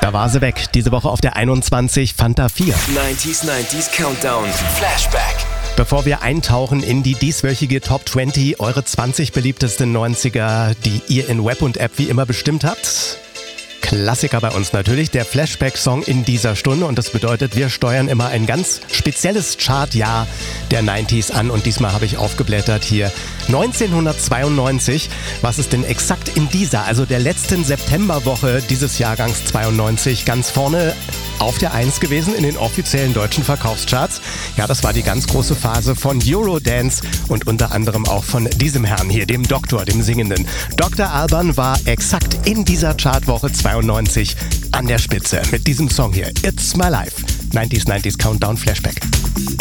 Da war sie weg. Diese Woche auf der 21 Fanta 4. 90s Countdown. Flashback. Bevor wir eintauchen in die dieswöchige Top 20, eure 20 beliebtesten 90er, die ihr in Web und App wie immer bestimmt habt. Klassiker bei uns natürlich, der Flashback-Song in dieser Stunde. Und das bedeutet, wir steuern immer ein ganz spezielles Chartjahr der 90s an. Und diesmal habe ich aufgeblättert hier 1992. Was ist denn exakt in dieser, also der letzten Septemberwoche dieses Jahrgangs 92 ganz vorne auf der 1 gewesen in den offiziellen deutschen Verkaufscharts? Ja, das war die ganz große Phase von Eurodance und unter anderem auch von diesem Herrn hier, dem Doktor, dem Singenden. Dr. Alban war exakt in dieser Chartwoche 92 an der Spitze mit diesem Song hier. It's My Life. 90s Countdown Flashback.